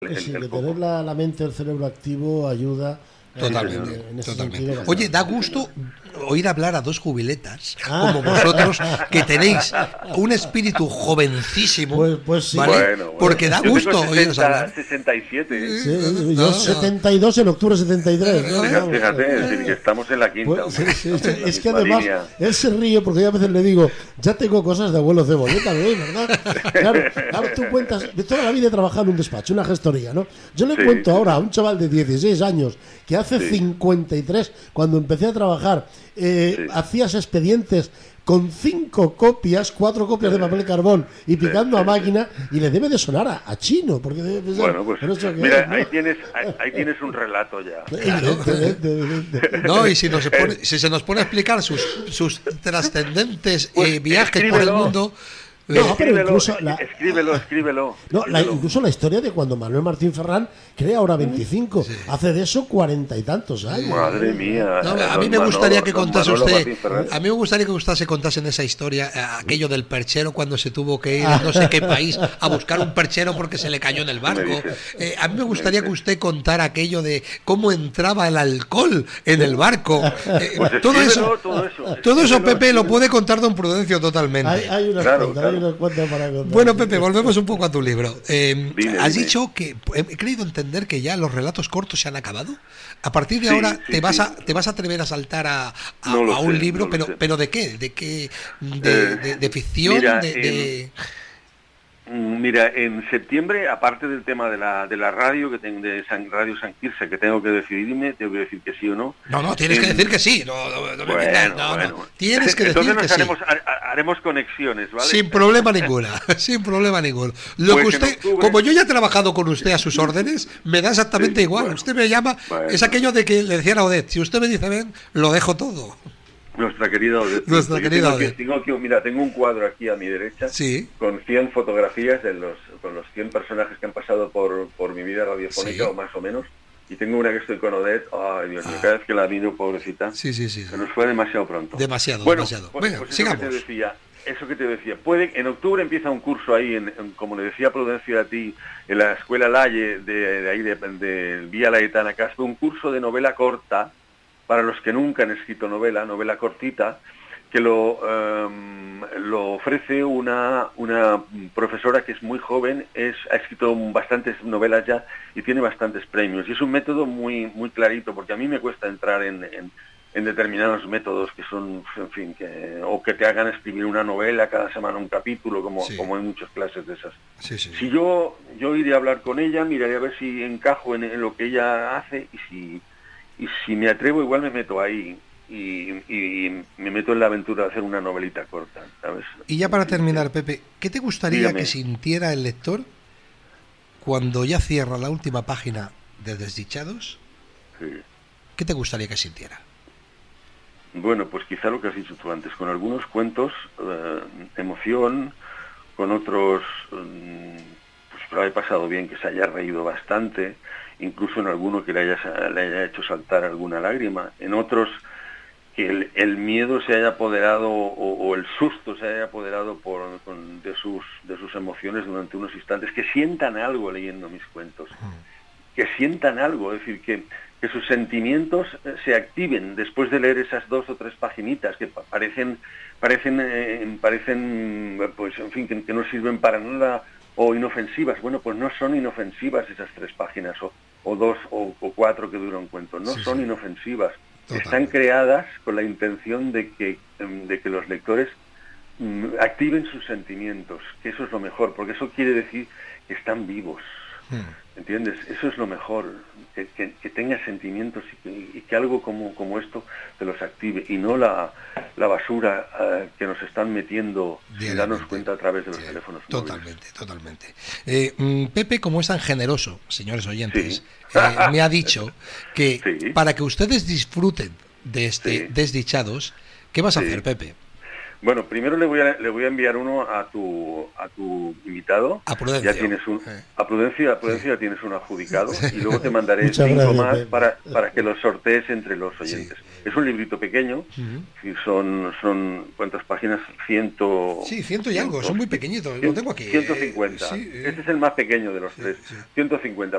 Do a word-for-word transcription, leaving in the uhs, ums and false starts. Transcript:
el, Sí, el que foco. tener la, la mente, el cerebro activo ayuda. Totalmente, en, en ese totalmente. sentido bastante. Oye, da gusto oír hablar a dos jubiletas Ah. como vosotros, que tenéis un espíritu jovencísimo, Pues, pues sí. ¿vale? Bueno, bueno. Porque da Yo gusto tengo oíros sesenta, hablar. sesenta y siete, ¿eh? Sí, No, yo no. setenta y dos en octubre setenta y tres. ¿no? Fíjate, Vamos, fíjate, es decir, que estamos en la quinta. Pues, sí, hombre. sí, Estamos sí, en la es que misma además línea. él se ríe porque yo a veces le digo, ya tengo cosas de abuelo cebolleta, ¿no? ¿Verdad? Claro, claro, tú cuentas, de toda la vida he trabajado en un despacho, una gestoría, ¿no? Yo le Sí, cuento sí, ahora sí. a un chaval de dieciséis años que hace Sí. cincuenta y tres, cuando empecé a trabajar, eh, Sí. hacías expedientes con cinco copias, cuatro copias de papel carbón y picando sí, a máquina, y le debe de sonar a, a chino, porque debe pensar, Bueno, pues ¿pero eso qué mira, es, no? ahí tienes, ahí, ahí tienes un relato ya. Evidentemente, evidentemente. No, y si, nos pone, si se nos pone a explicar sus, sus trascendentes Pues, eh, viajes por el escríbelo. mundo. No, eh, pero Escríbelo, incluso la- escríbelo, escríbelo. No, la- escríbelo. incluso la historia de cuando Manuel Martín Ferrán crea ahora veinticinco, hace de eso cuarenta y tantos años. Madre mía. No, a don mí me Manolo- gustaría que don contase Manolo usted, Martín Ferrán. a mí me gustaría que usted se contase en esa historia eh, aquello del perchero cuando se tuvo que ir a no sé qué país a buscar un perchero porque se le cayó en el barco. dices? Eh, a mí me gustaría que usted contara aquello de cómo entraba el alcohol en el barco. Eh, Pues todo escríbelo, eso, todo eso. todo eso, Escríbelo, Pepe, lo escríbelo. puede contar don Prudencio totalmente. Hay, hay unas Claro, cuantas, claro. hay unas cuantas para contar. Bueno, Pepe, volvemos un poco a tu libro. Eh, Dime, has dime. dicho que he creído entender que ya los relatos cortos se han acabado. A partir de Sí, ahora sí, te vas sí. a te vas a atrever a saltar a, a, No lo a un sé, libro, no lo pero sé. pero de qué, de qué, de, Eh, de- de ficción, mira, de, de- Mm, Mira, en septiembre, aparte del tema de la, de la radio, que tengo de San, Radio San Quirze, que tengo que decidirme, tengo que decir que sí o no. No, no, tienes que En- decir que sí. No, no, no me Bueno, vengas, no, bueno. no. Tienes que decir Entonces que nos sí. haremos, ha- haremos conexiones, ¿vale? Sin problema ninguna, sin problema ninguno. Lo Pues que en usted, octubre- como yo ya he trabajado con usted a sus órdenes, me da exactamente Sí, igual. bueno, usted me llama, bueno. es aquello de que le decía a Odette, si usted me dice ven, lo dejo todo. Nuestra querida Odette. Nuestra Yo querida tengo aquí- Odette. tengo aquí, mira, tengo un cuadro aquí a mi derecha Sí. con cien fotografías de los, con los cien personajes que han pasado por, por mi vida radiofónica, Sí. o más o menos. Y tengo una que estoy con Odette. Ay, Dios mío, Ah. cada vez que la miro, pobrecita, Sí, sí, sí. se nos fue demasiado pronto. Demasiado, bueno, demasiado. Pues, Venga, pues eso sigamos. que te decía, eso que te decía. Puede, en octubre empieza un curso ahí, en, en- como le decía Prudencio a ti, en la Escuela Laye, de, de ahí, de, de Vía Laetana Caspe, un curso de novela corta, para los que nunca han escrito novela, novela cortita, que lo, em, lo ofrece una, una profesora que es muy joven, es, ha escrito bastantes novelas ya y tiene bastantes premios. Y es un método muy, muy clarito, porque a mí me cuesta entrar en, en, en determinados métodos que son, en fin, que, o que te hagan escribir una novela cada semana un capítulo, como, Sí. como hay muchas clases de esas. Sí, sí, sí. Si yo, yo iré a hablar con ella, miraré a ver si encajo en, en lo que ella hace, y si, y si me atrevo, igual me meto ahí. Y, y me meto en la aventura de hacer una novelita corta, ¿sabes? Y ya para terminar, Pepe, ¿qué te gustaría Dígame. que sintiera el lector cuando ya cierra la última página de Desdichados? Sí. ¿Qué te gustaría que sintiera? Bueno, pues quizá lo que has dicho tú antes, con algunos cuentos, eh, emoción, con otros, mm, pues lo haya pasado bien, que se haya reído bastante, incluso en alguno que le haya, le haya hecho saltar alguna lágrima, en otros que el, el miedo se haya apoderado o, o el susto se haya apoderado por, con, de, sus, de sus emociones durante unos instantes, que sientan algo leyendo mis cuentos, que sientan algo, es decir, que, que sus sentimientos eh, se activen después de leer esas dos o tres paginitas que pa- parecen, parecen, eh, parecen, pues en fin, que, que no sirven para nada o inofensivas. Bueno, pues no son inofensivas esas tres páginas o, o dos o, o cuatro que dura un cuento, no Sí, son sí. inofensivas. Total. Están creadas con la intención de que, em, de que los lectores mm, activen sus sentimientos, que eso es lo mejor, porque eso quiere decir que están vivos. Hmm. ¿Entiendes? Eso es lo mejor, que, que, que tengas sentimientos y que, y que algo como, como esto te los active, y no la, la basura uh, que nos están metiendo sin darnos cuenta a través de los Sí, teléfonos totalmente, móviles. totalmente. Eh, mm, Pepe, como es tan generoso, señores oyentes, Sí. eh, me ha dicho que Sí. para que ustedes disfruten de este Sí. Desdichados, ¿qué vas a Sí. hacer, Pepe? Bueno, primero le voy a, le voy a enviar uno a tu a tu invitado. A Prudencio. Ya tienes un, Eh. a Prudencio, a Prudencio ya tienes uno adjudicado, y luego te mandaré Muchas cinco gracias, más Pepe. para, para que los sortees entre los oyentes. Es un librito pequeño, Ujú. y son, son ¿cuántas páginas? Ciento... Sí, ciento y algo, son muy pequeñitos, lo tengo aquí. ciento cincuenta. Eh, sí, eh. Este es el más pequeño de los Sí, tres. sí. ciento cincuenta.